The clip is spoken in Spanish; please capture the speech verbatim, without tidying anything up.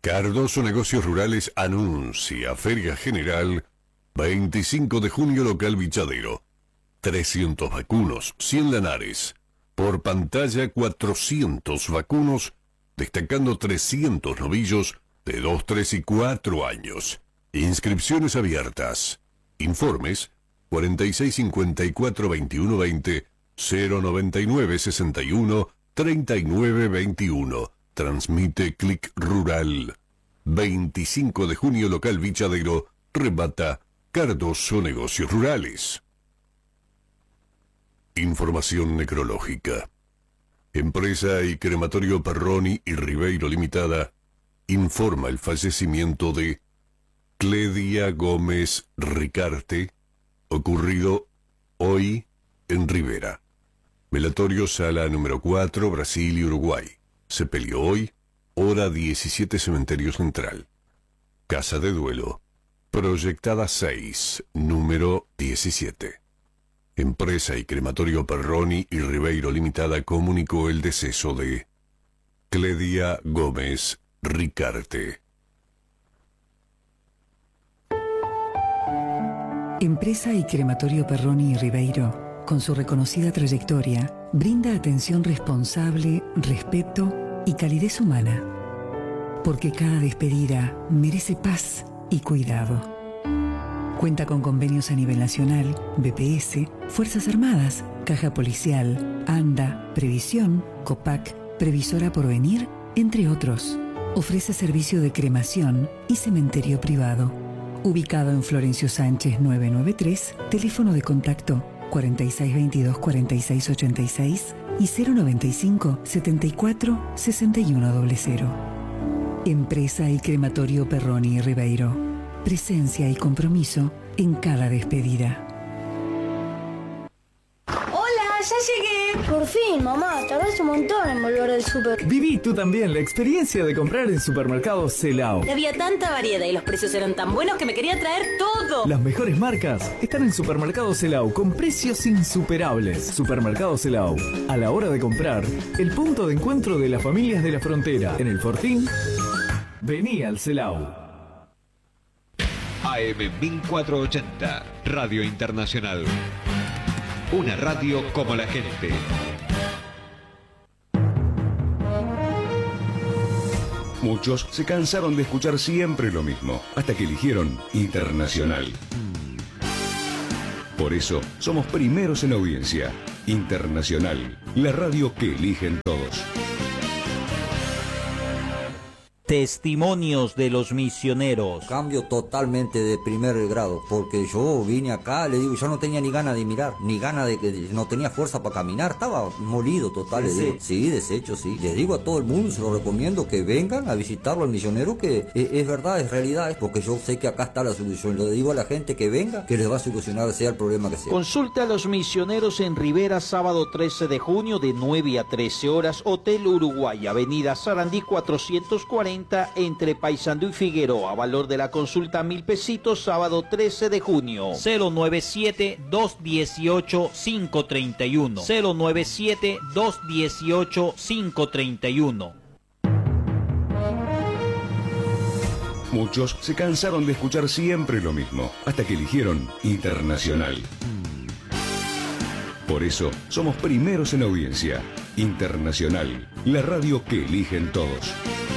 Cardoso Negocios Rurales anuncia Feria General veinticinco de junio local Bichadero. trescientos vacunos, cien lanares. Por pantalla cuatrocientos vacunos, destacando trescientos novillos de dos, tres y cuatro años. Inscripciones abiertas. Informes cuarenta y seis cincuenta y cuatro veintiuno veinte, cero noventa y nueve sesenta y uno treinta y nueve veintiuno. Transmite Clic Rural. veinticinco de junio local Bichadero. Rebata Cardoso Negocios Rurales. Información necrológica. Empresa y Crematorio Perroni y Ribeiro Limitada informa el fallecimiento de Cledia Gómez Ricarte, ocurrido hoy en Rivera. Velatorio Sala número cuatro, Brasil y Uruguay. Sepelio hoy, hora diecisiete, Cementerio Central. Casa de duelo, proyectada seis, número diecisiete. Empresa y Crematorio Perroni y Ribeiro Limitada comunicó el deceso de Cledia Gómez Ricarte. Empresa y Crematorio Perroni y Ribeiro, con su reconocida trayectoria, brinda atención responsable, respeto y calidez humana. Porque cada despedida merece paz y cuidado. Cuenta con convenios a nivel nacional, B P S, Fuerzas Armadas, Caja Policial, ANDA, Previsión, COPAC, Previsora Porvenir, entre otros. Ofrece servicio de cremación y cementerio privado. Ubicado en Florencio Sánchez novecientos noventa y tres, teléfono de contacto cuarenta y seis veintidós cuarenta y seis ochenta y seis y cero noventa y cinco setenta y cuatro sesenta y uno cero. Empresa y Crematorio Perroni y Ribeiro. Presencia y compromiso en cada despedida. ¡Hola! ¡Ya llegué! Por fin, mamá. Tardaste un montón en volver del súper. Viví tú también la experiencia de comprar en Supermercado Celao. Había tanta variedad y los precios eran tan buenos que me quería traer todo. Las mejores marcas están en Supermercado Celao con precios insuperables. Supermercado Celao. A la hora de comprar, el punto de encuentro de las familias de la frontera. En el Fortín, vení al Celao. A M mil cuatrocientos ochenta, Radio Internacional. Una radio como la gente. Muchos se cansaron de escuchar siempre lo mismo, hasta que eligieron Internacional. Por eso, somos primeros en audiencia. Internacional, la radio que eligen todos. Testimonios de los misioneros. Cambio totalmente de primer grado, porque yo vine acá, le digo, yo no tenía ni ganas de mirar, ni ganas de que no tenía fuerza para caminar, estaba molido total. Les digo, sí, deshecho, sí. Les digo a todo el mundo, se lo recomiendo que vengan a visitarlo al misionero, que es, es verdad, es realidad, porque yo sé que acá está la solución. Le digo a la gente que venga, que les va a solucionar, sea el problema que sea. Consulta a los misioneros en Rivera, sábado trece de junio de nueve a trece horas, Hotel Uruguay, Avenida Sarandí cuatrocientos cuarenta, entre Paysandú y Figueroa. Valor de la consulta mil pesitos, sábado trece de junio. cero noventa y siete, dos dieciocho, cinco treinta y uno. cero noventa y siete, dos dieciocho, cinco treinta y uno. Muchos se cansaron de escuchar siempre lo mismo, hasta que eligieron Internacional. Por eso, somos primeros en audiencia. Internacional, la radio que eligen todos.